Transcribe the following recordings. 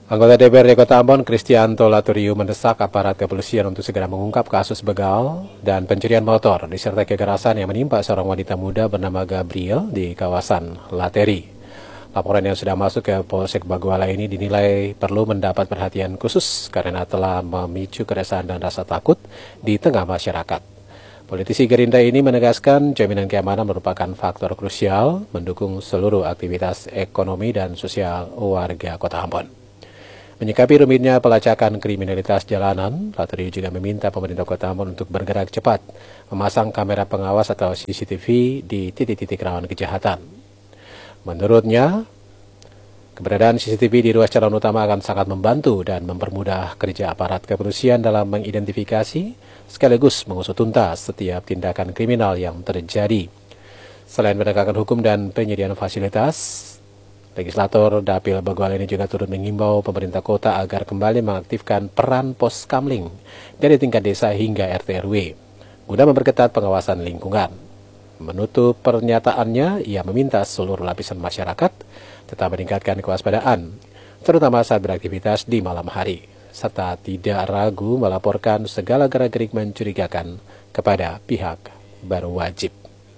Anggota DPRD Kota Ambon, Kristianto Laturiu, mendesak aparat kepolisian untuk segera mengungkap kasus begal dan pencurian motor disertai kekerasan yang menimpa seorang wanita muda bernama Gabriel di kawasan Lateri. Laporan yang sudah masuk ke Polsek Baguala ini dinilai perlu mendapat perhatian khusus karena telah memicu keresahan dan rasa takut di tengah masyarakat. Politisi Gerindra ini menegaskan jaminan keamanan merupakan faktor krusial mendukung seluruh aktivitas ekonomi dan sosial warga Kota Ambon. Menyikapi rumitnya pelacakan kriminalitas jalanan, Laturi juga meminta pemerintah Kota Ambon untuk bergerak cepat, memasang kamera pengawas atau CCTV di titik-titik rawan kejahatan. Menurutnya, keberadaan CCTV di ruas jalan utama akan sangat membantu dan mempermudah kerja aparat kepolisian dalam mengidentifikasi sekaligus mengusut tuntas setiap tindakan kriminal yang terjadi. Selain penegakan hukum dan penyediaan fasilitas, Legislator Dapil Baguala ini juga turut mengimbau pemerintah kota agar kembali mengaktifkan peran pos kamling dari tingkat desa hingga RT RW guna memperketat pengawasan lingkungan. Menutup pernyataannya, ia meminta seluruh lapisan masyarakat tetap meningkatkan kewaspadaan, terutama saat beraktivitas di malam hari, serta tidak ragu melaporkan segala gerak-gerik mencurigakan kepada pihak berwajib.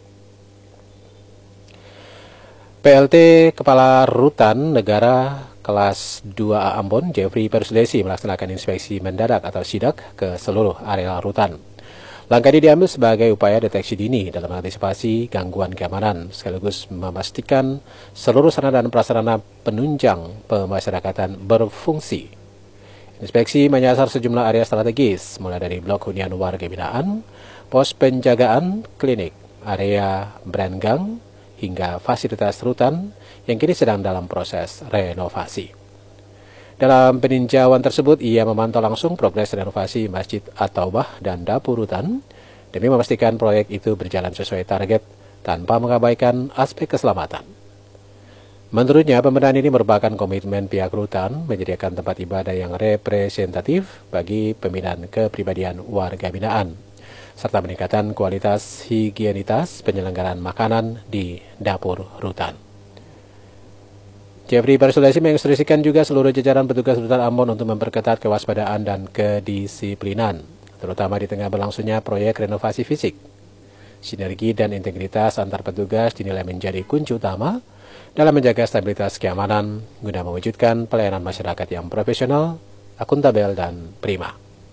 PLT Kepala Rutan Negara Kelas 2A Ambon, Jeffrey Perslesi, melaksanakan inspeksi mendadak atau sidak ke seluruh area rutan. Langkah ini diambil sebagai upaya deteksi dini dalam mengantisipasi gangguan keamanan, sekaligus memastikan seluruh sarana dan prasarana penunjang pemasyarakatan berfungsi. Inspeksi menyasar sejumlah area strategis, mulai dari blok hunian warga binaan, pos penjagaan, klinik, area brand gang, hingga fasilitas rutan yang kini sedang dalam proses renovasi. Dalam peninjauan tersebut, ia memantau langsung progres renovasi Masjid At-Taubah dan dapur rutan demi memastikan proyek itu berjalan sesuai target tanpa mengabaikan aspek keselamatan. Menurutnya, pembenahan ini merupakan komitmen pihak rutan menyediakan tempat ibadah yang representatif bagi pembinaan kepribadian warga binaan, serta meningkatkan kualitas higienitas penyelenggaraan makanan di dapur rutan. Jeffrey Persulesi menginstruksikan juga seluruh jajaran petugas rutan Ambon untuk memperketat kewaspadaan dan kedisiplinan, terutama di tengah berlangsungnya proyek renovasi fisik. Sinergi dan integritas antar petugas dinilai menjadi kunci utama dalam menjaga stabilitas keamanan guna mewujudkan pelayanan masyarakat yang profesional, akuntabel, dan prima.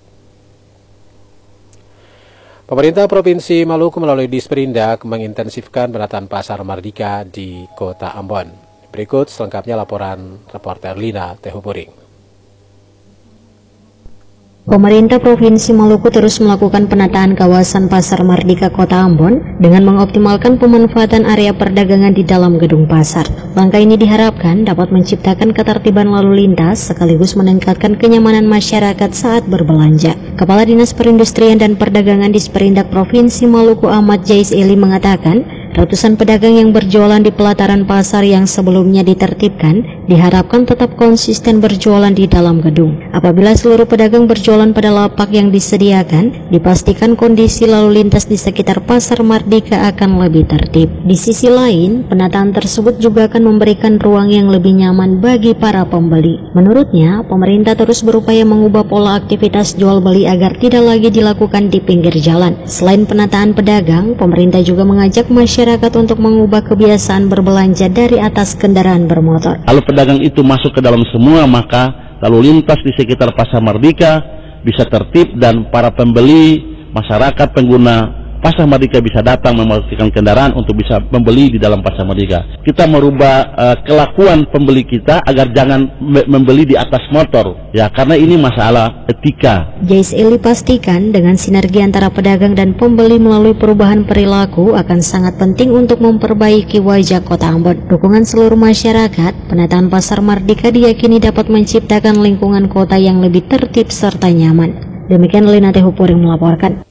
Pemerintah Provinsi Maluku melalui Disperindak mengintensifkan penataan pasar Mardika di Kota Ambon. Berikut selengkapnya laporan reporter Lina Tehupuring. Pemerintah Provinsi Maluku terus melakukan penataan kawasan Pasar Mardika Kota Ambon dengan mengoptimalkan pemanfaatan area perdagangan di dalam gedung pasar. Langkah ini diharapkan dapat menciptakan ketertiban lalu lintas sekaligus meningkatkan kenyamanan masyarakat saat berbelanja. Kepala Dinas Perindustrian dan Perdagangan Disperindak Provinsi Maluku Ahmad Jais Eli mengatakan, ratusan pedagang yang berjualan di pelataran pasar yang sebelumnya ditertibkan diharapkan tetap konsisten berjualan di dalam gedung. Apabila seluruh pedagang berjualan pada lapak yang disediakan, dipastikan kondisi lalu lintas di sekitar Pasar Mardika akan lebih tertib. Di sisi lain, penataan tersebut juga akan memberikan ruang yang lebih nyaman bagi para pembeli. Menurutnya, pemerintah terus berupaya mengubah pola aktivitas jual beli agar tidak lagi dilakukan di pinggir jalan. Selain penataan pedagang, pemerintah juga mengajak masyarakat untuk mengubah kebiasaan berbelanja dari atas kendaraan bermotor. Kalau pedagang itu masuk ke dalam semua, maka lalu lintas di sekitar Pasar Mardika bisa tertib dan para pembeli, masyarakat pengguna Pasar Mardika bisa datang memastikan kendaraan untuk bisa membeli di dalam Pasar Mardika. Kita merubah kelakuan pembeli kita agar jangan membeli di atas motor, ya, karena ini masalah etika. Jais Eli pastikan dengan sinergi antara pedagang dan pembeli melalui perubahan perilaku akan sangat penting untuk memperbaiki wajah Kota Ambon. Dukungan seluruh masyarakat, penataan Pasar Mardika diyakini dapat menciptakan lingkungan kota yang lebih tertib serta nyaman. Demikian Lina Tehupuring melaporkan.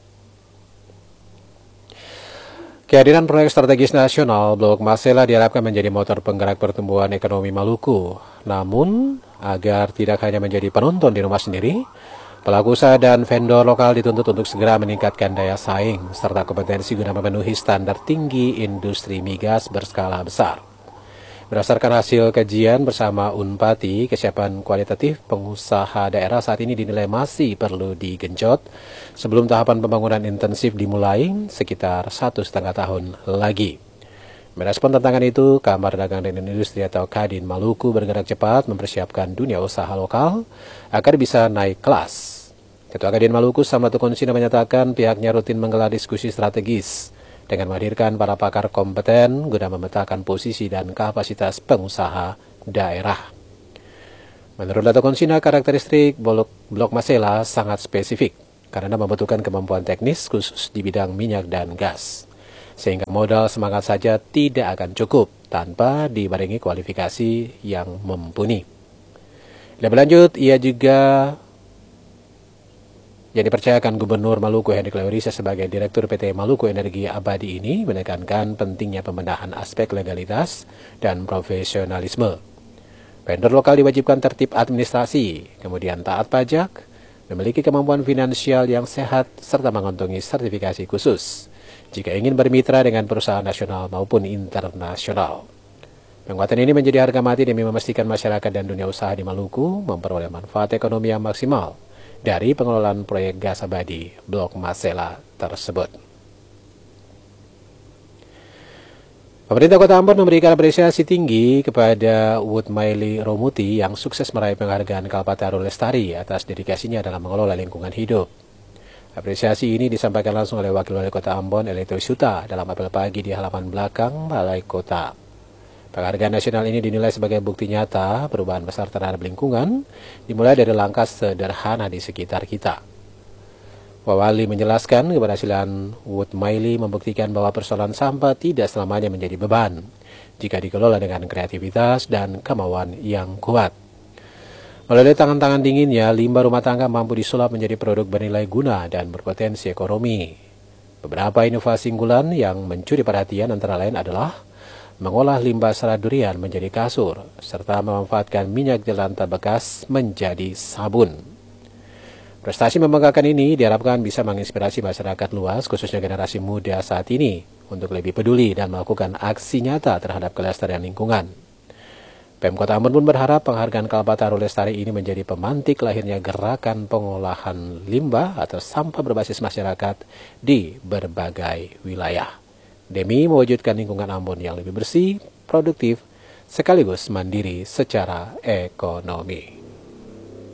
Kehadiran proyek strategis nasional Blok Masela diharapkan menjadi motor penggerak pertumbuhan ekonomi Maluku. Namun, agar tidak hanya menjadi penonton di rumah sendiri, pelaku usaha dan vendor lokal dituntut untuk segera meningkatkan daya saing serta kompetensi guna memenuhi standar tinggi industri migas berskala besar. Berdasarkan hasil kajian bersama Unpati, kesiapan kualitatif pengusaha daerah saat ini dinilai masih perlu digenjot sebelum tahapan pembangunan intensif dimulai sekitar 1,5 tahun lagi. Merespon tantangan itu, Kamar Dagang dan Industri atau Kadin Maluku bergerak cepat mempersiapkan dunia usaha lokal agar bisa naik kelas. Ketua Kadin Maluku Samatu Konsina menyatakan pihaknya rutin menggelar diskusi strategis dengan menghadirkan para pakar kompeten guna memetakan posisi dan kapasitas pengusaha daerah. Menurut Dato Konsina, karakteristik Blok Masela sangat spesifik karena membutuhkan kemampuan teknis khusus di bidang minyak dan gas, sehingga modal semangat saja tidak akan cukup tanpa dibarengi kualifikasi yang mumpuni. Lebih lanjut, ia juga yang dipercayakan Gubernur Maluku Hendrik Leorisa sebagai Direktur PT Maluku Energi Abadi ini menekankan pentingnya pembenahan aspek legalitas dan profesionalisme. Vendor lokal diwajibkan tertib administrasi, kemudian taat pajak, memiliki kemampuan finansial yang sehat, serta mengantongi sertifikasi khusus jika ingin bermitra dengan perusahaan nasional maupun internasional. Penguatan ini menjadi harga mati demi memastikan masyarakat dan dunia usaha di Maluku memperoleh manfaat ekonomi yang maksimal dari pengelolaan proyek gas abadi Blok Masela tersebut. Pemerintah Kota Ambon memberikan apresiasi tinggi kepada Woodmaili Romuti yang sukses meraih penghargaan Kalpataru Lestari atas dedikasinya dalam mengelola lingkungan hidup. Apresiasi ini disampaikan langsung oleh Wakil Wali Kota Ambon, Elito Suta, dalam apel pagi di halaman belakang Balai Kota. Penghargaan nasional ini dinilai sebagai bukti nyata perubahan besar terhadap lingkungan, dimulai dari langkah sederhana di sekitar kita. Wawali menjelaskan keberhasilan Woodmaili membuktikan bahwa persoalan sampah tidak selamanya menjadi beban jika dikelola dengan kreativitas dan kemauan yang kuat. Melalui tangan-tangan dinginnya, limbah rumah tangga mampu disulap menjadi produk bernilai guna dan berpotensi ekonomi. Beberapa inovasi unggulan yang mencuri perhatian antara lain adalah mengolah limbah serat durian menjadi kasur, serta memanfaatkan minyak jelantah bekas menjadi sabun. Prestasi membanggakan ini diharapkan bisa menginspirasi masyarakat luas, khususnya generasi muda saat ini, untuk lebih peduli dan melakukan aksi nyata terhadap kelestarian lingkungan. Pemkot Ambon pun berharap penghargaan Kalpataru Lestari ini menjadi pemantik lahirnya gerakan pengolahan limbah atau sampah berbasis masyarakat di berbagai wilayah, demi mewujudkan lingkungan Ambon yang lebih bersih, produktif, sekaligus mandiri secara ekonomi.